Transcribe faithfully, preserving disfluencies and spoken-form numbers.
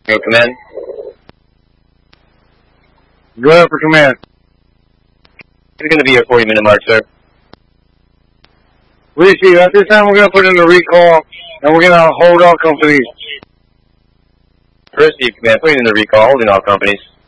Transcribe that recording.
Go command. Go ahead for command. It's going to be a forty minute march, sir. Receive. At this time, we're going to put in a recall, and we're going to hold all companies. Receive, command. Putting in the recall, holding all companies.